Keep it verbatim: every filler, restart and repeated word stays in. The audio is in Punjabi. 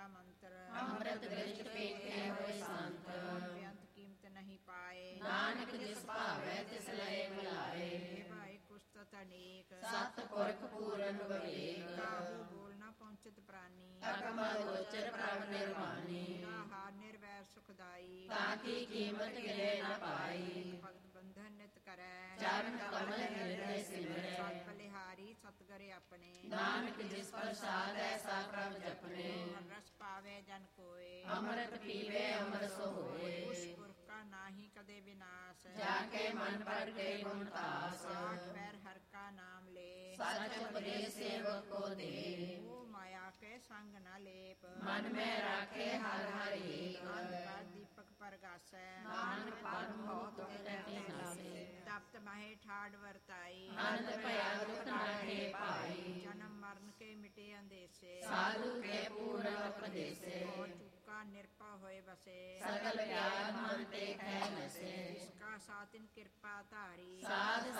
ਮੰਤਰ ਅੰਮ੍ਰਿਤ ਦ੍ਰਿਸ਼ਟ ਪੇਖੇ ਹੋਏ ਸੰਤ ਬੇਅੰਤ ਕੀਮਤ ਨਹੀਂ ਪਾਏ ਨਾਨਕ ਜਿਸ ਭਾਵੈ ਤਿਸ ਲਏ ਮਿਲਾਏ हे ਭਾਈ ਕੁਸਤ ਅਨੇਕ ਸਤ ਪੁਰਖ ਪੂਰਨ ਵਿਵੇਕ ਕਾਹੂ ਬੋਲ ਨਾ ਪਹੁੰਚਤ ਪ੍ਰਾਨੀ ਅਕਮ ਗੋਚਰ ਪ੍ਰਭ ਨਿਰਵਾਣੀ ਨਿਰਾਹਾਰ ਨਿਰਵੈਰ ਸੁਖਦਾਈ ਤਾਂ ਕੀ ਕੀਮਤ ਕਿਲੇ ਨ ਪਾਈ ਭਗਤ ਬੰਧਨ ਨਿਤ ਕਰੈ ਚਰਨ ਕਮਲ ਹਿਰਦੈ ਸਿਮਰੈ ਸਤ ਬਲਿਹਾਰੀ ਸਤਿਗੁਰੇ ਆਪਣੇ ਨਾਨਕ ਜਿਸ ਪ੍ਰਸਾਦ ਐਸਾ ਪ੍ਰਭ ਜਪਨੇ ਰਸ ਪਾਵੇ ਜਨ ਕੋਏ ਅੰਮ੍ਰਿਤ ਪੀਵੇ ਅੰਮ੍ਰਿਤ ਸੋ ਹੋਏ ਉਸ ਪੁਰਖ ਕਾ ਨਾਹੀ ਕਦੇ ਵਿਨਾਸ਼ ਜਾ ਕੇ ਮਨ ਪਰ ਕੇ ਗੁਣ ਤਾਸ ਆਠ ਪੈਰ ਹਰ ਕਾ ਨਾਮ ਲੈ ਸਚ ਉਪਦੇਸ਼ ਸੇਵਕ ਕੋ ਦੇ ਉਹ ਮਾਇਆ ਕੇ ਸੰਗ ਨਾ ਲੇਪ ਮਨ ਮੈਂ ਰਾਖੇ ਹਰ ਹਰ ਏਕ ਪਰ ਦੀਪਕ ਪਰਗਾਸੈ ਨਾਨਕ ਪਰਮ ਹੋਤ ਕਟੈ ਨਾਸੇ ਤਪਤ ਮਹੇ ਠਾੜ ਵਰਤਾਈ ਅਨੰਦ ਭਇਆ ਦੁਖ ਨਾਹੇ ਪਾਈ ਜਨਮ ਮਰਨ ਕੇ ਮਿਟੇ ਅੰਦੇਸੇ ਸਾਧੂ ਕੇ ਪੂਰਨ ਉਪਦੇਸੇ ਹੋ ਚੁੱਕਾ ਨਿਰਪਾ ਹੋਏ ਬਸੇ ਸਗਲ ਗਿਆਨ ਮਨ ਤੇ ਖੈ ਨਸੇ ਇਸਕਾ ਸਾਤਿਨ ਕਿਰਪਾ ਧਾਰੀ ਸਾਧ